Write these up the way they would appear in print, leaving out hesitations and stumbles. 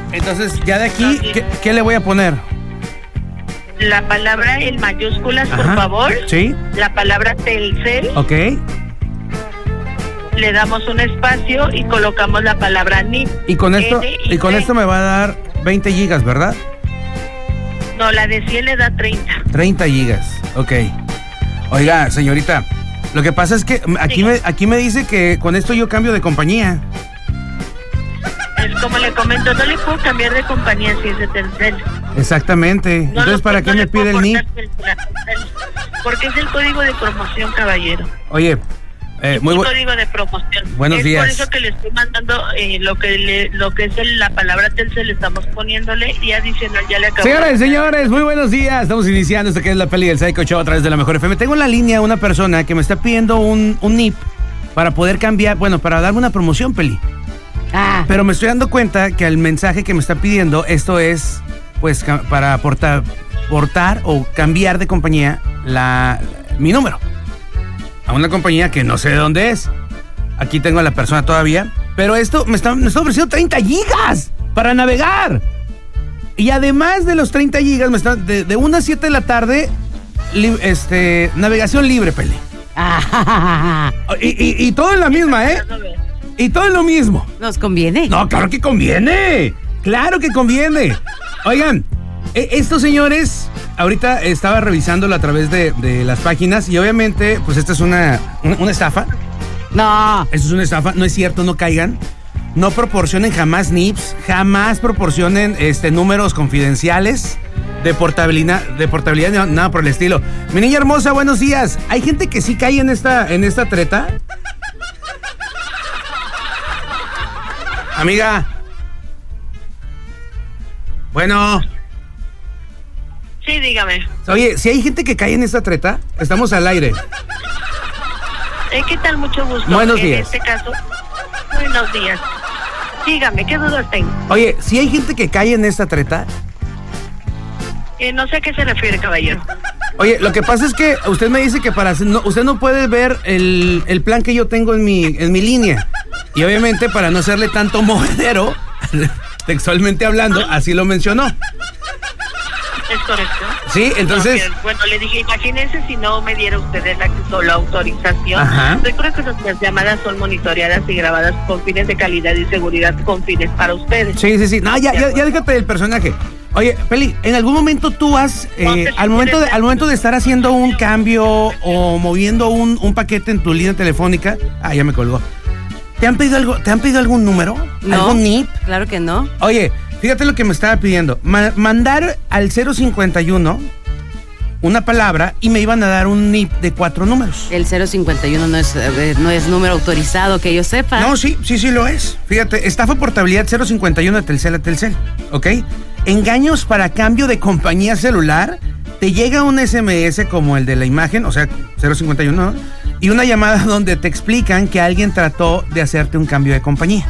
Entonces, ya de aquí, ¿qué le voy a poner? La palabra en mayúsculas, por Ajá. favor. Sí. La palabra Telcel. Ok. Le damos un espacio y colocamos la palabra NIP. Y con esto me va a dar 20 gigas, ¿verdad? No, la de 100 le da 30. 30 gigas, ok. Oiga, señorita, lo que pasa es que aquí me dice que con esto yo cambio de compañía. Es como le comento, no le puedo cambiar de compañía si es de Telcel. Exactamente. No, entonces, ¿para qué me pide el NIP? Porque es el código de promoción, caballero. Oye, muy bueno. Código de promoción. Buenos días. Es por eso que le estoy mandando lo que es la palabra Telcel, le estamos poniéndole y adicional ya le acabo. Señores, muy buenos días. Estamos iniciando esto que es la peli del Psycho Show a través de la Mejor FM. Tengo en la línea una persona que me está pidiendo un NIP para poder cambiar, para darme una promoción, Peli. Pero me estoy dando cuenta que al mensaje que me está pidiendo, esto es, pues, para portar o cambiar de compañía mi número a una compañía que no sé de dónde es. Aquí tengo a la persona todavía, pero esto me está ofreciendo 30 gigas para navegar. Y además de los 30 gigas, me está de 1 a 7 de la tarde, navegación libre, Peli. Y todo en la misma, ¿eh? Y todo es lo mismo. ¿Nos conviene? No, claro que conviene. Claro que conviene. Oigan, estos señores, ahorita estaba revisándolo a través de las páginas y obviamente, pues esta es una estafa. No. Esto es una estafa, no es cierto, no caigan. No proporcionen jamás NIPs, jamás proporcionen números confidenciales de portabilidad, nada por el estilo. Mi niña hermosa, buenos días. ¿Hay gente que sí cae en esta treta? Amiga. Bueno. Sí, dígame. Oye, si hay gente que cae en esta treta, estamos al aire. ¿Qué tal? Mucho gusto. Buenos días. En este caso, buenos días. Dígame, ¿qué dudas tengo? Oye, si hay gente que cae en esta treta. No sé a qué se refiere, caballero. Oye, lo que pasa es que usted me dice que usted no puede ver el plan que yo tengo en mi línea. Y obviamente para no hacerle tanto movedero, textualmente hablando, así lo mencionó. ¿Es correcto? Sí, entonces... No, bueno, le dije, imagínense si no me diera usted la autorización. Ajá. Recuerda que las llamadas son monitoreadas y grabadas con fines de calidad y seguridad, con fines para ustedes. Sí. No, ya déjate del personaje. Oye, Peli, ¿en algún momento tú has, al momento de estar haciendo un cambio o moviendo un paquete en tu línea telefónica, ya me colgó, ¿te han pedido algún número? No, ¿algún NIP? Claro que no. Oye, fíjate lo que me estaba pidiendo, mandar al 051 una palabra y me iban a dar un NIP de 4 números. El 051 no es número autorizado, que yo sepa. No, sí lo es. Fíjate, estafa portabilidad 051 de Telcel a Telcel, ¿ok? Engaños para cambio de compañía celular. Te llega un SMS como el de la imagen, o sea, 051, ¿no? Y una llamada donde te explican que alguien trató de hacerte un cambio de compañía.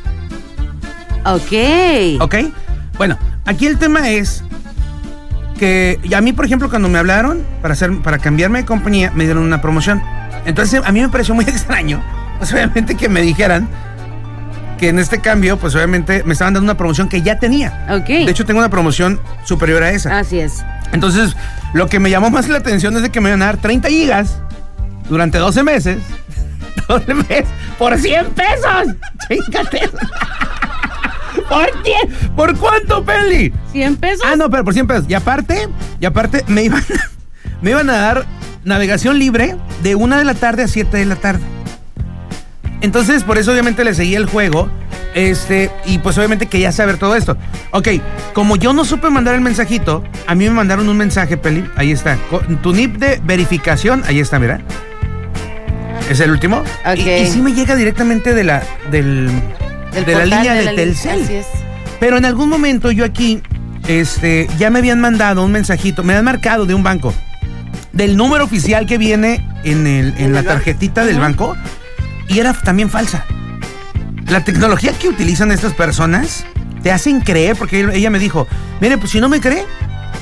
Ok. Bueno, aquí el tema es que a mí, por ejemplo, cuando me hablaron para cambiarme de compañía, me dieron una promoción. Entonces, a mí me pareció muy extraño, pues obviamente que me dijeran que en este cambio, pues obviamente me estaban dando una promoción que ya tenía. Ok. De hecho, tengo una promoción superior a esa. Así es. Entonces, lo que me llamó más la atención es de que me iban a dar 30 gigas durante 12 meses. 12 meses por 100 pesos. Chíngate. ¿Por cuánto, Peli? ¿100 pesos? No, pero por 100 pesos. Y aparte me iban a dar navegación libre de 1 de la tarde a 7 de la tarde. Entonces, por eso obviamente le seguí el juego. Y pues obviamente quería saber todo esto. Ok, como yo no supe mandar el mensajito, a mí me mandaron un mensaje, Peli. Ahí está. Tu NIP de verificación, ahí está, mira. ¿Es el último? Ok. Y sí me llega directamente de la línea de Telcel. Así es. Pero en algún momento yo aquí, ya me habían mandado un mensajito, me habían marcado de un banco, del número oficial que viene en la tarjetita del banco, y era también falsa. La tecnología que utilizan estas personas te hacen creer, porque ella me dijo, mire, pues si no me cree,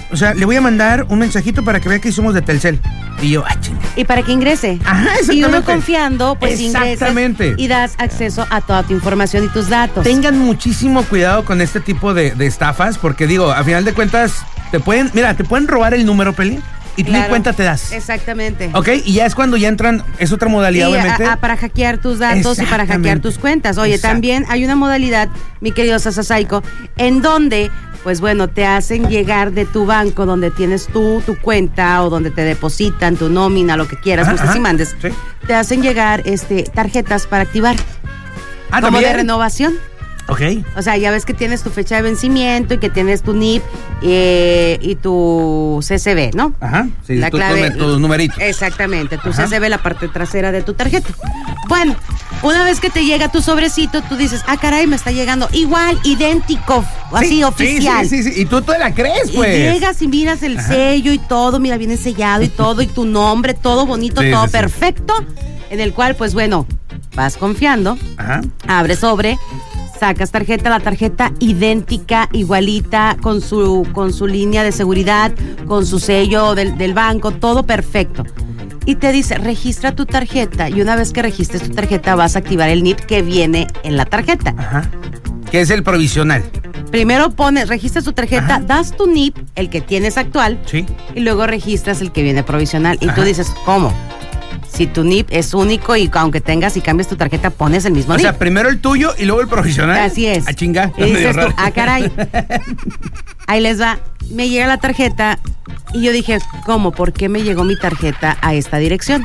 o sea, le voy a mandar un mensajito para que vea que somos de Telcel. Y yo, chinga. Y para que ingrese. Ajá, exactamente. Y uno confiando, pues exactamente. ingresas y das acceso a toda tu información y tus datos. Tengan muchísimo cuidado con este tipo de estafas, porque digo, a final de cuentas, te pueden robar el número, Peli, y tú ni cuenta te das. Exactamente. Ok, y ya es cuando ya entran, es otra modalidad, obviamente. Para hackear tus datos y para hackear tus cuentas. Oye, también hay una modalidad, mi querido Sasa Psycho, en donde, pues bueno, te hacen llegar de tu banco donde tienes tu cuenta o donde te depositan tu nómina, lo que quieras, gustes y mandes. Sí. Te hacen llegar tarjetas para activar. Como ¿también? De renovación. Ok. O sea, ya ves que tienes tu fecha de vencimiento y que tienes tu NIP y tu CCV, ¿no? Ajá. Sí, la clave, tus numeritos. Exactamente, tu CCV, la parte trasera de tu tarjeta. Bueno, una vez que te llega tu sobrecito, tú dices, caray, me está llegando igual, idéntico, así oficial. Sí. Y tú te la crees, pues. Y llegas y miras el sello y todo, mira, viene sellado y todo, y tu nombre, todo bonito, todo perfecto, en el cual, pues bueno, vas confiando, abres sobre, sacas la tarjeta idéntica, igualita, con su línea de seguridad, con su sello del banco, todo perfecto. Y te dice, registra tu tarjeta, y una vez que registres tu tarjeta vas a activar el NIP que viene en la tarjeta. Ajá. Que es el provisional. Primero registras tu tarjeta, das tu NIP, el que tienes actual, y luego registras el que viene provisional. Y tú dices, ¿cómo? Si tu NIP es único y aunque tengas y cambies tu tarjeta, pones el mismo NIP. O sea, primero el tuyo y luego el provisional. Así es. Chinga. Y dices tú, caray. Ahí les va. Me llega la tarjeta y yo dije, ¿cómo? ¿Por qué me llegó mi tarjeta a esta dirección?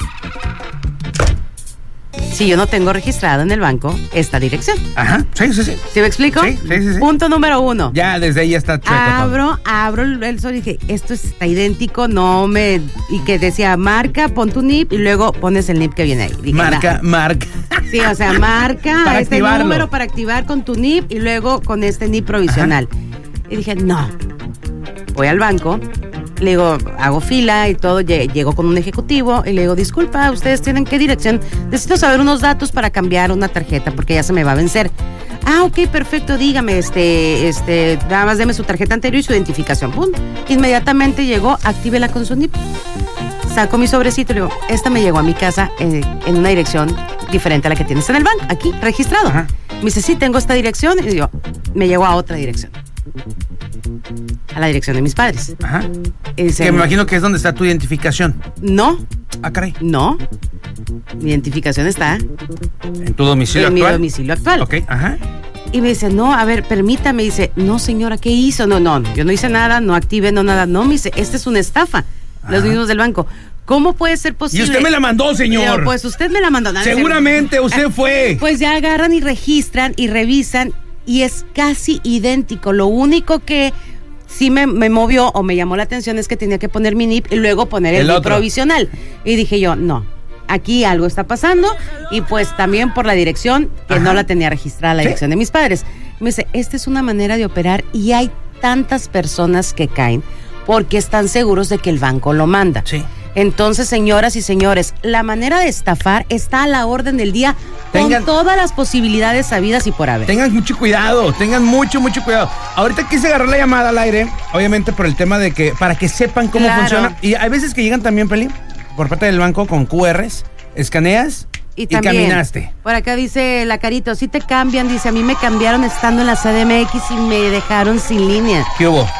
Si yo no tengo registrado en el banco esta dirección. Ajá, sí. ¿Sí me explico? Sí. Punto número 1. Ya, desde ahí ya está chueco. Abro el sobre y dije, esto está idéntico, y que decía, marca, pon tu NIP y luego pones el NIP que viene ahí. Dije, marca. Sí, o sea, marca para este activarlo. Número para activar con tu NIP y luego con este NIP provisional. Y dije, no. Voy al banco, le digo, hago fila y todo, llego con un ejecutivo y le digo, disculpa, ¿ustedes tienen qué dirección? Necesito saber unos datos para cambiar una tarjeta porque ya se me va a vencer. Ok, perfecto, dígame, nada más deme su tarjeta anterior y su identificación. ¡Pum! Inmediatamente llegó, actívela con su NIP. Saco mi sobrecito y le digo, esta me llegó a mi casa en una dirección diferente a la que tienes en el banco, aquí, registrado. Ajá. Me dice, sí, tengo esta dirección. Y digo, me llegó a otra dirección. A la dirección de mis padres. Ajá. Que me imagino que es donde está tu identificación. No. Caray. No. Mi identificación está en tu domicilio actual. En mi domicilio actual. Ok, ajá. Y me dice, no, a ver, permítame. Dice, no, señora, ¿qué hizo? No, yo no hice nada, no active, no nada. No, me dice, esta es una estafa. Los mismos del banco. ¿Cómo puede ser posible? Y usted me la mandó, señor. Pues usted me la mandó. Seguramente usted fue. Pues ya agarran y registran y revisan y es casi idéntico. Lo único que sí me movió o me llamó la atención es que tenía que poner mi NIP y luego poner el NIP provisional. Y dije yo, no, aquí algo está pasando y pues también por la dirección que no la tenía registrada, la dirección de mis padres. Me dice, esta es una manera de operar y hay tantas personas que caen porque están seguros de que el banco lo manda. Sí. Entonces, señoras y señores, la manera de estafar está a la orden del día con todas las posibilidades sabidas y por haber. Tengan mucho cuidado, mucho cuidado. Ahorita quise agarrar la llamada al aire, obviamente por el tema de que, para que sepan cómo funciona. Y hay veces que llegan también, Peli, por parte del banco con QRs, escaneas y caminaste. Por acá dice la Carito, sí te cambian, dice, a mí me cambiaron estando en la CDMX y me dejaron sin línea. ¿Qué hubo?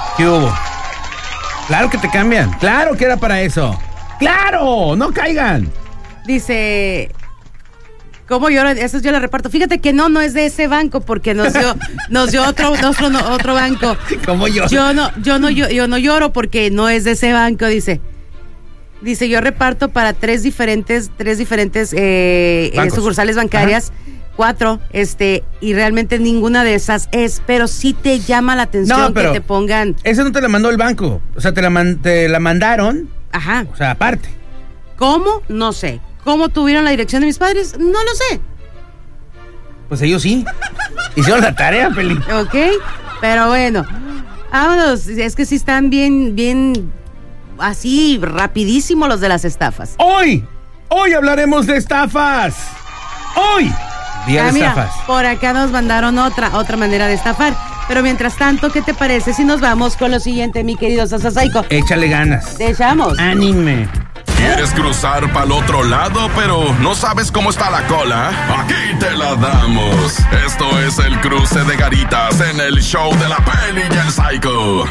Claro que te cambian, claro que era para eso. ¡Claro! ¡No caigan! Dice, ¿cómo yo? Eso yo le reparto. Fíjate que no es de ese banco porque nos dio otro banco. ¿Cómo yo? Yo no lloro porque no es de ese banco, dice. Dice, yo reparto para tres diferentes sucursales bancarias. Ajá. 4, y realmente ninguna de esas es, pero sí te llama la atención que te pongan. Esa no te la mandó el banco, o sea, te la mandaron. Ajá. O sea, aparte. ¿Cómo? No sé. ¿Cómo tuvieron la dirección de mis padres? No lo sé. Pues ellos sí. Hicieron la tarea, Peli. Ok, pero bueno. Vámonos, es que sí están bien así, rapidísimo los de las estafas. Hoy hablaremos de estafas. Hoy. Día de estafas. Por acá nos mandaron otra manera de estafar. Pero mientras tanto, ¿qué te parece si nos vamos con lo siguiente, mi querido Sasasaico? Échale ganas. Te echamos. Anime. ¿Quieres cruzar para el otro lado, pero no sabes cómo está la cola? Aquí te la damos. Esto es el cruce de garitas en el show de la Peli y el Psycho.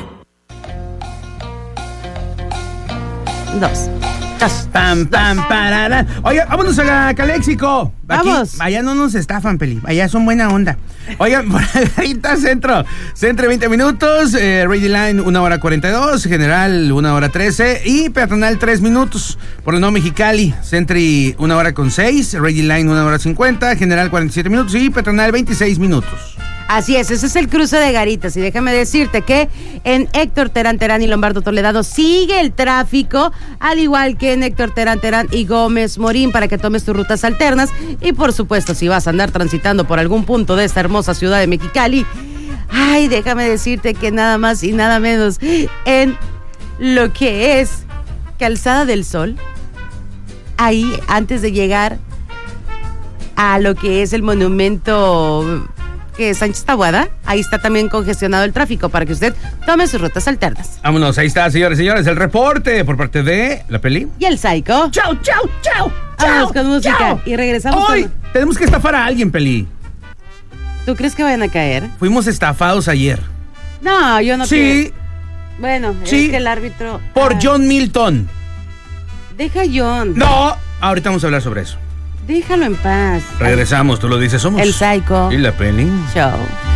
Dos. Pam, pam, pararán. Oiga, vámonos a Caléxico. Vamos. Allá no nos estafan, Peli. Allá son buena onda. Oigan, por ahorita centro 20 minutos, Ready Line 1 hora 42, General 1 hora 13 y Peatonal 3 minutos. Por el nuevo Mexicali, Sentry 1 hora con 6, Ready Line 1 hora 50, General 47 minutos y Peatonal 26 minutos. Así es, ese es el cruce de garitas. Y déjame decirte que en Héctor Terán y Lombardo Toledano sigue el tráfico, al igual que en Héctor Terán y Gómez Morín, para que tomes tus rutas alternas. Y por supuesto, si vas a andar transitando por algún punto de esta hermosa ciudad de Mexicali, ay, déjame decirte que nada más y nada menos en lo que es Calzada del Sol, ahí antes de llegar a lo que es el monumento que Sánchez Taboada, ahí está también congestionado el tráfico para que usted tome sus rutas alternas. Vámonos, ahí está, señores y señores, el reporte por parte de la Peli y el Psycho. ¡Chao! Vamos con música. Chao. Y regresamos. Hoy tenemos que estafar a alguien, Peli. ¿Tú crees que vayan a caer? Fuimos estafados ayer. No, yo no. Sí. Bueno, sí. es que el árbitro... Por John Milton. Deja a John. No, ahorita vamos a hablar sobre eso. Déjalo en paz. Regresamos, tú lo dices, somos el Psycho y la Peli Show.